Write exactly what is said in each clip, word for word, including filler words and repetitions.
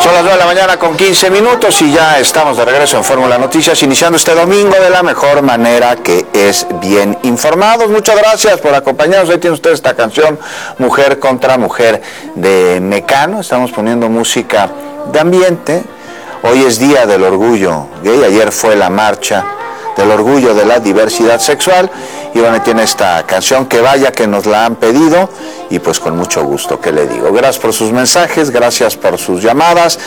Son las nueve de la mañana con quince minutos y ya estamos de regreso en Fórmula Noticias, iniciando este domingo de la mejor manera, que es bien informados. Muchas gracias por acompañarnos. Ahí tiene usted esta canción, Mujer contra Mujer, de Mecano. Estamos poniendo música de ambiente. Hoy es Día del Orgullo Gay. Ayer fue la marcha del orgullo de la diversidad sexual, y bueno, tiene esta canción que vaya que nos la han pedido, y pues con mucho gusto, ¿qué le digo? Gracias por sus mensajes, gracias por sus llamadas.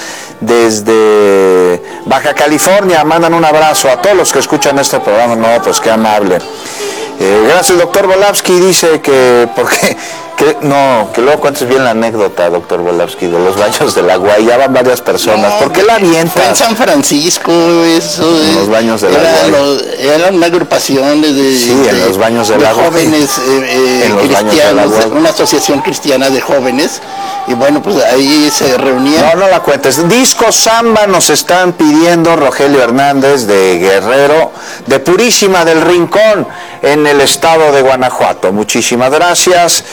Desde Baja California mandan un abrazo a todos los que escuchan este programa. No, pues qué amable. Eh, gracias, el doctor Volavsky dice que, porque, que, no, que luego cuentes bien la anécdota, doctor Volavsky, de los baños de la Guay. Ya van varias personas. No, ¿por qué la avienta? Fue en San Francisco, eso. En los baños de la era, Guay. Lo, era una agrupación de, de, sí, en de, los baños de, de la jóvenes eh, en los cristianos, baños de la Guay. Una asociación cristiana de jóvenes. Y bueno, pues ahí se reunían. No, no la cuentes. Disco Samba nos están pidiendo Rogelio Hernández de Guerrero, de Purísima del Rincón, en el estado de Guanajuato. Muchísimas gracias.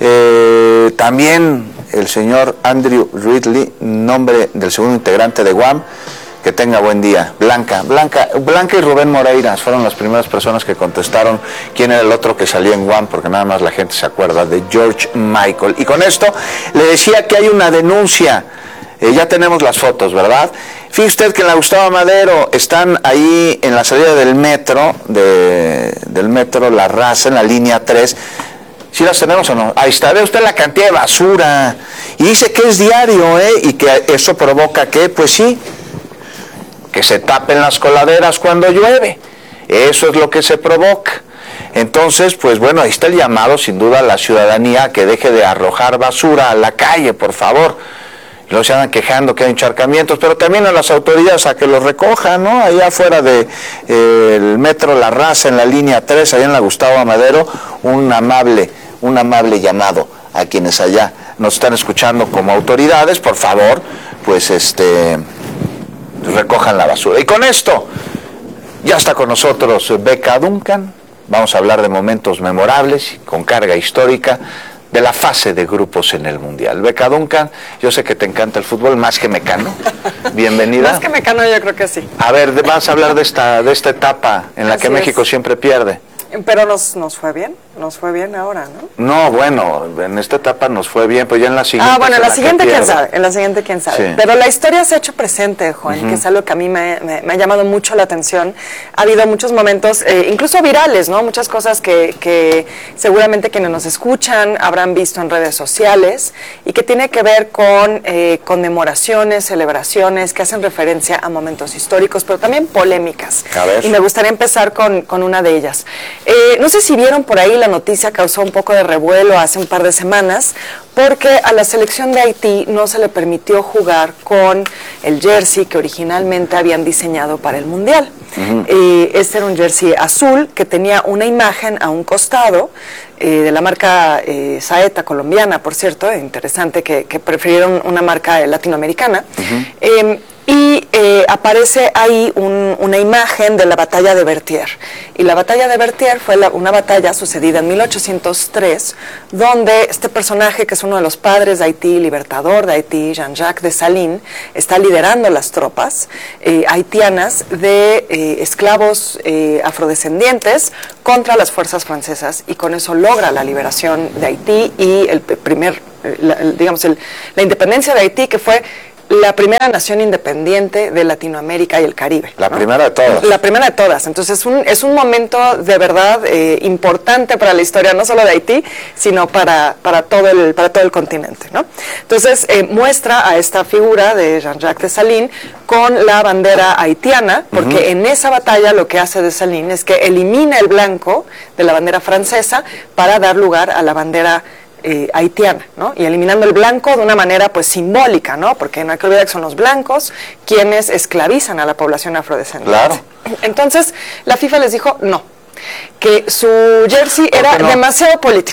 Eh, también el señor Andrew Ridley, nombre del segundo integrante de Guam. Que tenga buen día. Blanca, Blanca, Blanca y Rubén Moreiras fueron las primeras personas que contestaron quién era el otro que salía en Guam, porque nada más la gente se acuerda de George Michael. Y con esto le decía que hay una denuncia. Eh, ya tenemos las fotos, ¿verdad? Fíjese usted que en la Gustavo Madero están ahí en la salida del metro, de, del metro La Raza, en la línea tres. ¿Sí las tenemos o no? Ahí está, ve usted la cantidad de basura. Y dice que es diario, ¿eh? Y que eso provoca que, pues sí, que se tapen las coladeras cuando llueve. Eso es lo que se provoca. Entonces, pues bueno, ahí está el llamado sin duda a la ciudadanía a que deje de arrojar basura a la calle, por favor. Luego se andan quejando que hay encharcamientos, pero también a las autoridades a que los recojan, ¿no? Allá afuera del de, eh, metro La Raza, en la línea tres, allá en la Gustavo Amadero, un amable, un amable llamado a quienes allá nos están escuchando como autoridades, por favor, pues este... recojan la basura. Y con esto ya está con nosotros Beca Duncan. Vamos a hablar de momentos memorables con carga histórica de la fase de grupos en el Mundial. Beca Duncan, yo sé que te encanta el fútbol más que Mecano. Bienvenida. Más que Mecano, yo creo que sí. A ver, vamos a hablar de esta de esta etapa en la Así que México es. siempre pierde. Pero nos, nos fue bien, nos fue bien ahora, ¿no? No, bueno, en esta etapa nos fue bien, pero ya en la siguiente... Ah, bueno, en la, la siguiente quién pierde. sabe, en la siguiente quién sabe. Sí. Pero la historia se ha hecho presente, Juan, uh-huh. que es algo que a mí me, me, me ha llamado mucho la atención. Ha habido muchos momentos, eh, incluso virales, ¿no? Muchas cosas que, que seguramente quienes nos escuchan habrán visto en redes sociales y que tiene que ver con eh, conmemoraciones, celebraciones que hacen referencia a momentos históricos, pero también polémicas. A ver. Y me gustaría empezar con, con una de ellas. Eh, no sé si vieron por ahí, la noticia causó un poco de revuelo hace un par de semanas, porque a la selección de Haití no se le permitió jugar con el jersey que originalmente habían diseñado para el Mundial. Uh-huh. Eh, este era un jersey azul que tenía una imagen a un costado, eh, de la marca eh, Saeta, colombiana, por cierto, interesante que, que prefirieron una marca latinoamericana. Uh-huh. eh, Y eh, aparece ahí un, una imagen de la batalla de Berthier. Y la batalla de Berthier fue la, una batalla sucedida en mil ochocientos tres, donde este personaje, que es uno de los padres de Haití, libertador de Haití, Jean-Jacques Dessalines, está liderando las tropas eh, haitianas de eh, esclavos eh, afrodescendientes contra las fuerzas francesas, y con eso logra la liberación de Haití y el primer, eh, la, el, digamos, el, la independencia de Haití, que fue la primera nación independiente de Latinoamérica y el Caribe. La ¿no? primera de todas. La primera de todas. Entonces es un, es un momento de verdad eh, importante para la historia, no solo de Haití, sino para, para, todo, el, para todo el continente, ¿no? Entonces eh, muestra a esta figura de Jean-Jacques Dessalines con la bandera haitiana, porque uh-huh. en esa batalla lo que hace Dessalines es que elimina el blanco de la bandera francesa para dar lugar a la bandera Eh, haitiana, ¿no? Y eliminando el blanco de una manera pues simbólica, ¿no? Porque no hay que olvidar que son los blancos quienes esclavizan a la población afrodescendiente. Claro. Entonces, la FIFA les dijo no, que su jersey era no? demasiado político.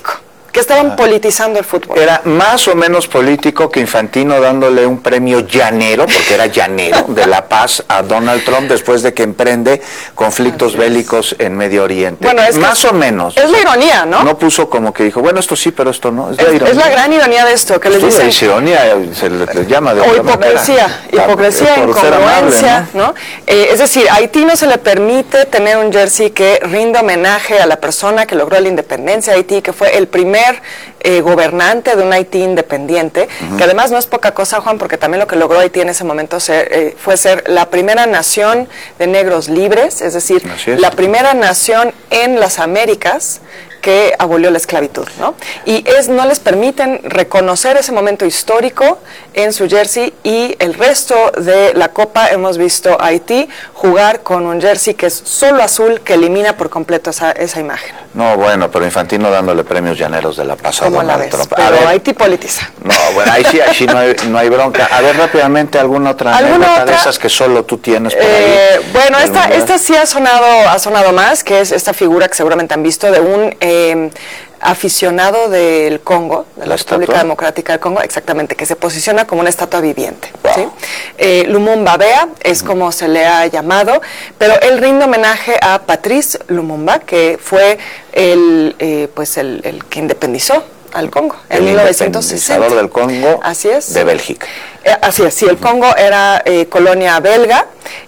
que estaban ah. politizando el fútbol. Era más o menos político que Infantino dándole un premio llanero, porque era llanero, de la paz a Donald Trump después de que emprende conflictos bélicos en Medio Oriente. Bueno, es más o menos. Es la ironía, ¿no? No puso como que dijo, bueno, esto sí, pero esto no. Es, es, la, ironía. es la gran ironía de esto, que les dicen... Es ironía, se le, le llama de o otra hipocresía, manera. hipocresía, Por incongruencia, amable, ¿no? ¿no? Eh, es decir, a Haití no se le permite tener un jersey que rinda homenaje a la persona que logró la independencia de Haití, que fue el primer eh, gobernante de un Haití independiente, uh-huh. que además no es poca cosa, Juan, porque también lo que logró Haití en ese momento ser, eh, fue ser la primera nación de negros libres, es decir, es. la primera nación en las Américas que abolió la esclavitud, ¿no? Y es, no les permiten reconocer ese momento histórico en su jersey, y el resto de la Copa hemos visto a Haití jugar con un jersey que es solo azul, que elimina por completo esa, esa imagen. No, bueno, pero Infantino dándole premios llaneros de la paz a Donald Trump. Pero ver, Haití politiza. No, bueno, ahí sí, ahí sí no, hay, no hay bronca. A ver, rápidamente, ¿alguna otra anécdota de esas que solo tú tienes por eh, ahí? Bueno, esta, esta sí ha sonado, ha sonado más, que es esta figura que seguramente han visto de un... Eh, aficionado del Congo, de la, la República Democrática del Congo, exactamente, que se posiciona como una estatua viviente. Wow. ¿Sí? Eh, Lumumba Bea es uh-huh. como se le ha llamado, pero él rinde homenaje a Patrice Lumumba, que fue el, eh, pues el, el que independizó al Congo en mil novecientos sesenta. Del Congo. Así es. De Bélgica. Eh, así es, sí, el Congo era eh, colonia belga,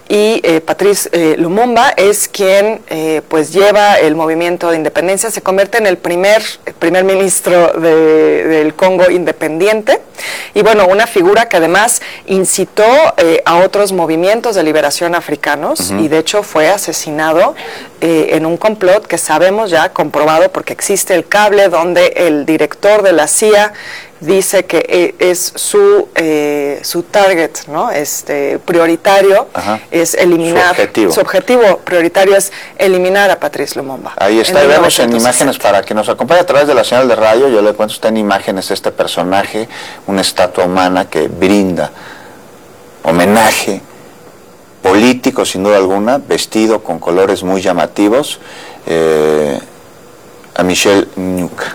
y eh, Patrice eh, Lumumba es quien eh, pues lleva el movimiento de independencia, se convierte en el primer primer ministro de, del Congo independiente, y bueno, una figura que además incitó eh, a otros movimientos de liberación africanos, uh-huh. y de hecho fue asesinado eh, en un complot que sabemos ya comprobado, porque existe el cable donde el director de la C I A dice que es su eh, su target, ¿no? Este prioritario Ajá. es eliminar su objetivo. su objetivo prioritario es eliminar a Patrice Lumumba. Ahí está, y vemos en imágenes para que nos acompañe a través de la señal de radio. Yo le cuento, está en imágenes este personaje, una estatua humana que brinda homenaje político sin duda alguna, vestido con colores muy llamativos, eh, a Michel Nkuka.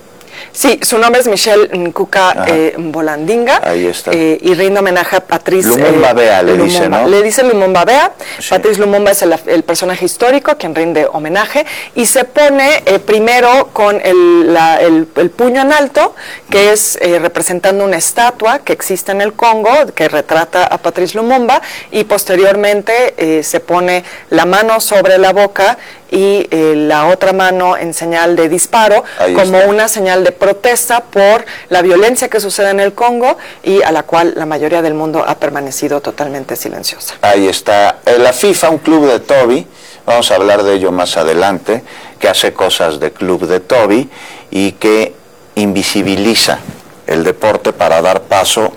Sí, su nombre es Michel Nkuka eh, Mbolandinga. Ahí está. Eh, y rinde homenaje a Patrice Lumumba Bea, eh, le Lumumba. dice, ¿no? Le dice Lumumba Bea. Sí. Patrice Lumumba es el, el personaje histórico quien rinde homenaje, y se pone eh, primero con el, la, el, el puño en alto, que es eh, representando una estatua que existe en el Congo, que retrata a Patrice Lumumba, y posteriormente eh, se pone la mano sobre la boca y eh, la otra mano en señal de disparo, Ahí como está. una señal de protesta por la violencia que sucede en el Congo, y a la cual la mayoría del mundo ha permanecido totalmente silenciosa. Ahí está. La FIFA, un club de Toby, vamos a hablar de ello más adelante, que hace cosas de club de Toby y que invisibiliza el deporte para dar paso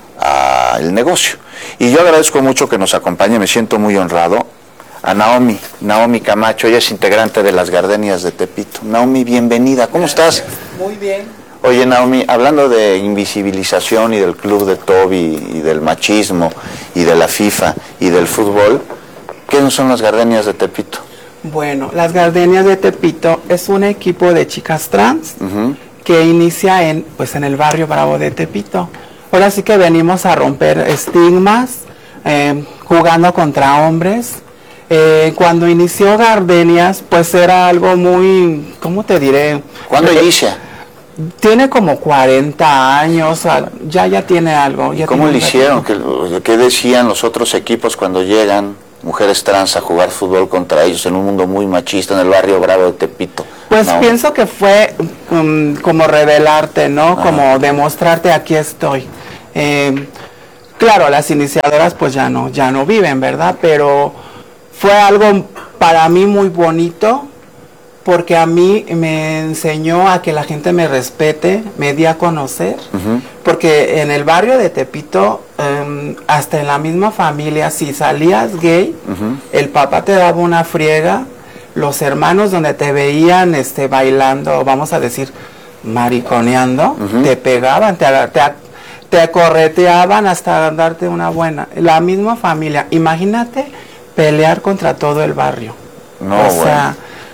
al negocio. Y yo agradezco mucho que nos acompañe, me siento muy honrado, a Naomi, Naomi Camacho, ella es integrante de las Gardenias de Tepito. Naomi, bienvenida, ¿cómo estás? Muy bien. Oye, Naomi, hablando de invisibilización y del club de Toby y del machismo y de la FIFA y del fútbol, ¿qué son las Gardenias de Tepito? Bueno, las Gardenias de Tepito es un equipo de chicas trans uh-huh. que inicia en, pues, en el barrio Bravo de Tepito. Ahora sí que venimos a romper estigmas, eh, jugando contra hombres. Eh, cuando inició Gardenias, pues era algo muy, ¿cómo te diré? ¿Cuándo eh, inicia? Tiene como cuarenta años, ya ya tiene algo. Ya ¿Cómo tiene le hicieron? ¿Qué, ¿Qué decían los otros equipos cuando llegan mujeres trans a jugar fútbol contra ellos en un mundo muy machista en el barrio Bravo de Tepito? Pues no. pienso que fue um, como revelarte, ¿no? Ajá. Como demostrarte aquí estoy. Eh, claro, las iniciadoras pues ya no, ya no viven, ¿verdad? Pero fue algo para mí muy bonito, porque a mí me enseñó a que la gente me respete, me di a conocer, uh-huh. porque en el barrio de Tepito, um, hasta en la misma familia, si salías gay, uh-huh. el papá te daba una friega, los hermanos donde te veían este, bailando, vamos a decir, mariconeando, uh-huh. te pegaban, te, te, te correteaban hasta darte una buena. La misma familia, imagínate pelear contra todo el barrio. No, o sea, bueno.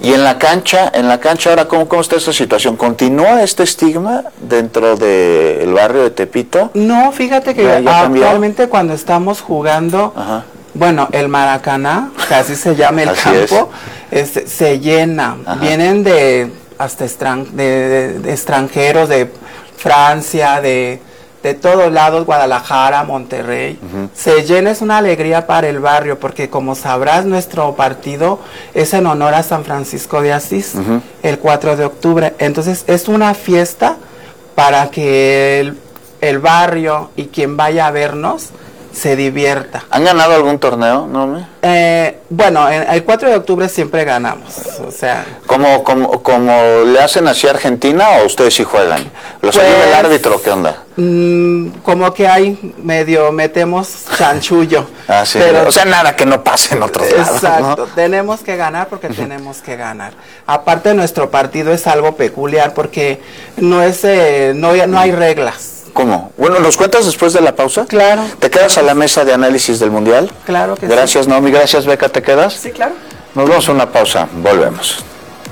Y en la cancha, en la cancha ahora, ¿cómo, cómo está esta situación? ¿Continúa este estigma dentro del barrio de Tepito? No, fíjate que ¿Ya, ya actualmente cuando estamos jugando, Ajá. bueno, el Maracaná, que así se llama el Así campo, es. Es, se llena. Ajá. Vienen de hasta extran, de, de, de extranjeros, de Francia, de, de todos lados, Guadalajara, Monterrey. Uh-huh. Se llena, es una alegría para el barrio, porque como sabrás, nuestro partido es en honor a San Francisco de Asís, uh-huh. el cuatro de octubre. Entonces es una fiesta para que el, el barrio y quien vaya a vernos se divierta. ¿Han ganado algún torneo, no me? Eh, bueno, en, el cuatro de octubre siempre ganamos, o sea... ¿Cómo, cómo, cómo le hacen así a Argentina o ustedes sí juegan? ¿Los pues, ayuda el árbitro o qué onda? Mmm, como que hay medio, metemos chanchullo. Ah, sí, pero, o sea, nada que no pase en otros lados. Exacto, ¿no? Tenemos que ganar porque uh-huh. tenemos que ganar. Aparte, nuestro partido es algo peculiar porque no, es, eh, no, no hay reglas. ¿Cómo? Bueno, ¿nos cuentas después de la pausa? Claro. ¿Te quedas a la mesa de análisis del Mundial? Claro que gracias, sí. Gracias, Naomi. Gracias, Beca. ¿Te quedas? Sí, claro. Nos vamos a una pausa. Volvemos.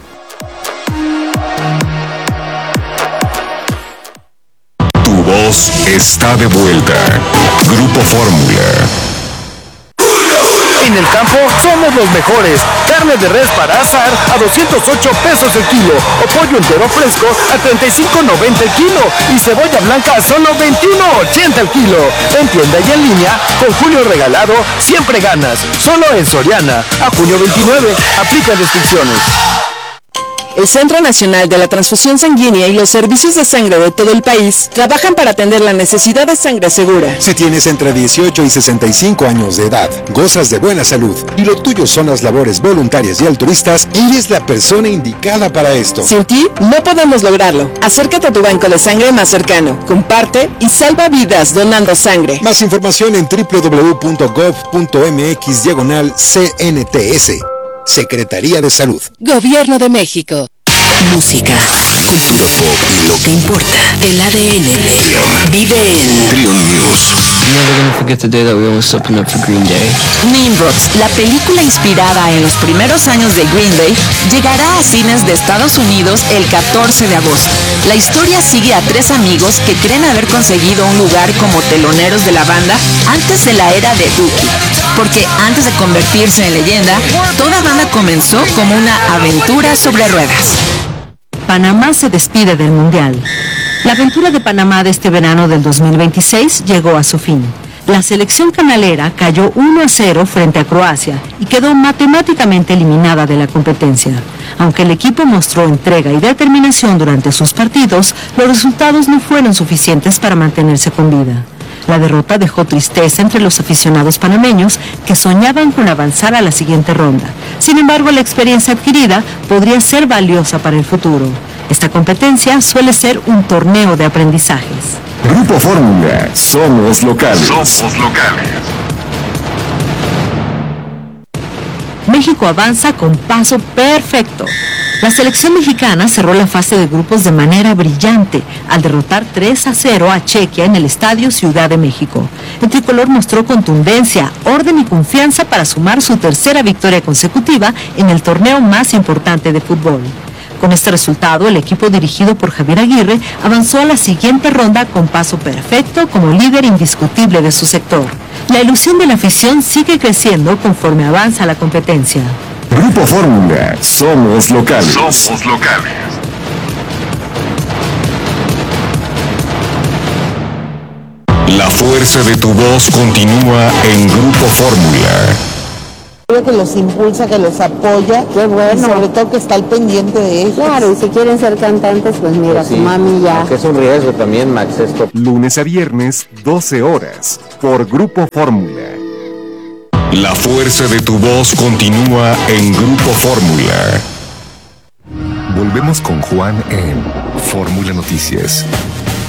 Tu voz está de vuelta. Grupo Fórmula. En el campo somos los mejores. Carne de res para asar a doscientos ocho pesos el kilo. O pollo entero fresco a treinta y cinco noventa el kilo. Y cebolla blanca a solo veintiuno ochenta el kilo. En tienda y en línea, con Julio Regalado, siempre ganas. Solo en Soriana. A junio veintinueve. Aplica restricciones. El Centro Nacional de la Transfusión Sanguínea y los servicios de sangre de todo el país trabajan para atender la necesidad de sangre segura. Si tienes entre dieciocho y sesenta y cinco años de edad, gozas de buena salud y lo tuyo son las labores voluntarias y altruistas, eres la persona indicada para esto. Sin ti, no podemos lograrlo. Acércate a tu banco de sangre más cercano, comparte y salva vidas donando sangre. Más información en doble u doble u doble u punto gov punto m x diagonal C N T S. Secretaría de Salud. Gobierno de México. Música, cultura pop y lo que importa. El A D N vive en Trion News. Never gonna forget the day that we almost opened up for Green Day. Nimrods, la película inspirada en los primeros años de Green Day, llegará a cines de Estados Unidos el catorce de agosto. La historia sigue a tres amigos que creen haber conseguido un lugar como teloneros de la banda antes de la era de Dookie. Porque antes de convertirse en leyenda, toda banda comenzó como una aventura sobre ruedas. Panamá se despide del Mundial. La aventura de Panamá de este verano del dos mil veintiséis llegó a su fin. La selección canalera cayó uno a cero frente a Croacia y quedó matemáticamente eliminada de la competencia. Aunque el equipo mostró entrega y determinación durante sus partidos, los resultados no fueron suficientes para mantenerse con vida. La derrota dejó tristeza entre los aficionados panameños que soñaban con avanzar a la siguiente ronda. Sin embargo, la experiencia adquirida podría ser valiosa para el futuro. Esta competencia suele ser un torneo de aprendizajes. Grupo Fórmula, somos locales. Somos locales. México avanza con paso perfecto. La selección mexicana cerró la fase de grupos de manera brillante al derrotar tres a cero a Chequia en el Estadio Ciudad de México. El tricolor mostró contundencia, orden y confianza para sumar su tercera victoria consecutiva en el torneo más importante de fútbol. Con este resultado, el equipo dirigido por Javier Aguirre avanzó a la siguiente ronda con paso perfecto como líder indiscutible de su sector. La ilusión de la afición sigue creciendo conforme avanza la competencia. Grupo Fórmula, somos locales. Somos locales. La fuerza de tu voz continúa en Grupo Fórmula. Que los impulsa, que los apoya, qué bueno, y sobre todo que está al pendiente de ellos. Claro, y si quieren ser cantantes, pues mira, pues sí, su mami ya. Que es un riesgo también, Max, esto. Lunes a viernes, doce horas, por Grupo Fórmula. La fuerza de tu voz continúa en Grupo Fórmula. Volvemos con Juan en Fórmula Noticias.